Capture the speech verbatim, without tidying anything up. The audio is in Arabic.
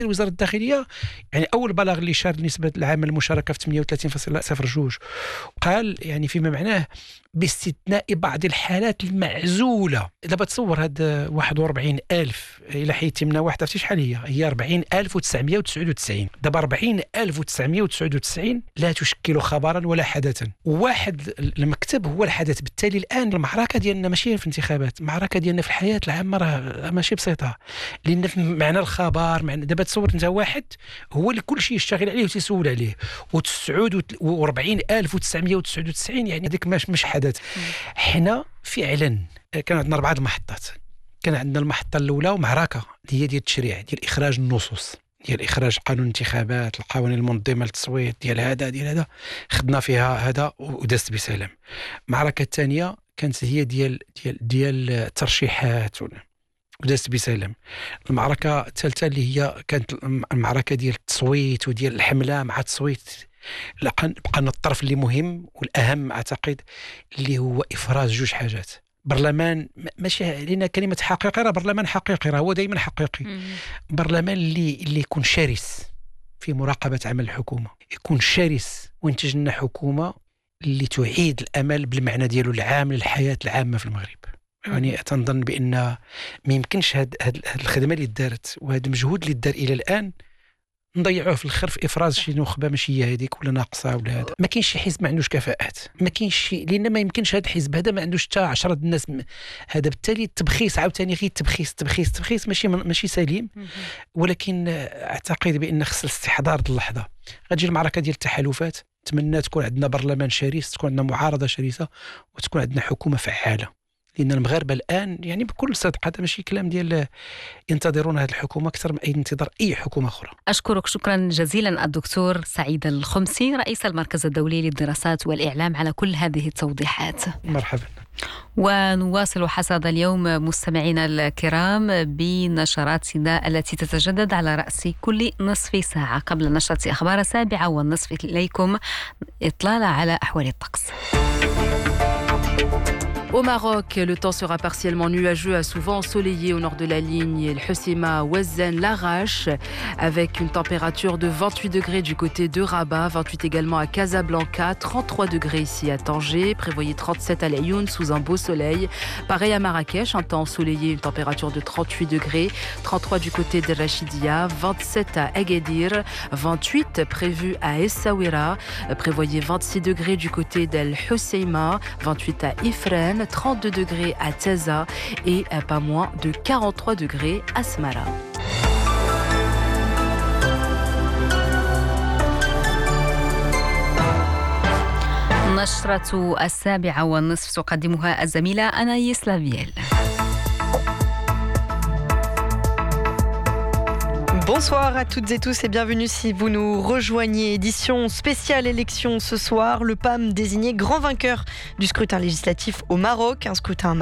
وزارة الداخلية يعني أول بلاغ اللي شار نسبة العام المشاركة في ثمانية وثلاثين فاصلة صفر اثنين قال يعني فيما معناه باستثناء بعض الحالات المعزولة. دابا تصور هاد واحد وأربعين ألف إلى حين يتمنا واحد عرفتي شحال هي هي أربعين ألف وتسعمائة وتسعة وتسعين. دابا أربعين ألف وتسعمائة وتسعة وتسعين لا تشكل خبرا ولا حدثا. واحد المكتب هو الحدث. بالتالي الآن المعركة ديالنا ماشي في انتخابات، المعركة ديالنا في الحياة العامة راه ماشي بسيطة، لأن معنى الخبر معنى دابا تصور انت واحد هو اللي كل شيء يشتغل عليه وتسول عليه، وتسعود وأربعين ألف وتسعمائة وتسعة وتسعين يعني هذيك مش مش حدث. حنا فعلا كان عندنا أربعة المحطات. كان عندنا المحطة الأولى ومعركة هي ديال التشريع ديال إخراج النصوص ديال إخراج قانون الانتخابات، القوانين المنظمة للتصويت ديال هذا ديال هذا، خدنا فيها هذا ودازت بسلام. المعركة الثانية كانت هي ديال ديال ديال الترشيحات ودازت بسلام. المعركة الثالثة اللي هي كانت المعركة ديال التصويت وديال الحملة مع التصويت. بقى الطرف اللي مهم والأهم أعتقد اللي هو إفراز جوج حاجات. برلمان ماشي لنا كلمة حقيقي، راه برلمان حقيقي راه هو دائما حقيقي. برلمان اللي اللي يكون شرس في مراقبة عمل الحكومة، يكون شرس وينتج لنا حكومة اللي تعيد الأمل بالمعنى ديالو العام للحياة العامة في المغرب. يعني تنظن بأن ما يمكنش هاد, هاد الخدمة اللي دارت وهذا المجهود اللي دار إلى الآن نضيعوه في الاخر في افراز شي نخبه ماشي هي هذيك ولا ناقصه ولا هذا. ما كاينش شي حزب ما عندوش كفاءات، ما كاينش شي، لان ما يمكنش هذا الحزب هذا ما عندوش حتى عشرة الناس م... هذا. بالتالي التبخيص عاوتاني غير التبخيص التبخيص التبخيص ماشي ماشي سليم. ولكن اعتقد بان خص الاستحضار اللحظه. غتجي المعركه ديال التحالفات، نتمنى تكون عندنا برلمان شرس، تكون عندنا معارضه شرسه، وتكون عندنا حكومه فعاله. لأن المغاربة الآن يعني بكل صدق هذا ماشي كلام ديال ينتظرون هذه الحكومة أكثر من أي انتظار أي حكومة أخرى. أشكرك شكرا جزيلا الدكتور سعيد الخمسي رئيس المركز الدولي للدراسات والإعلام على كل هذه التوضيحات. مرحبا. ونواصل حصاد اليوم مستمعينا الكرام بنشراتنا التي تتجدد على رأس كل نصف ساعة. قبل نشرة أخبار السابعة والنصف إليكم إطلالة على أحوال الطقس. Au Maroc, le temps sera partiellement nuageux à souvent ensoleillé au nord de la ligne. Le Hoceima, Ouazen, Larache, avec une température de vingt-huit degrés du côté de Rabat, vingt-huit également à Casablanca, trente-trois degrés ici à Tanger, prévoyez trente-sept à Laayoune sous un beau soleil. Pareil à Marrakech, un temps ensoleillé, une température de trente-huit degrés, trente-trois du côté de Rachidia, vingt-sept à Agadir, vingt-huit prévu à Essaouira, prévoyez vingt-six degrés du côté d'El Hoceima, vingt-huit à Ifrane, trente-deux degrés à Taza et pas moins de quarante-trois degrés à Smara. نشرة السابعة والنصف تقدمها الزميلة أنايس لافييل. Bonsoir à toutes et tous et bienvenue si vous nous rejoignez. Édition spéciale élection ce soir. Le P A M désigné grand vainqueur du scrutin législatif au Maroc. Un scrutin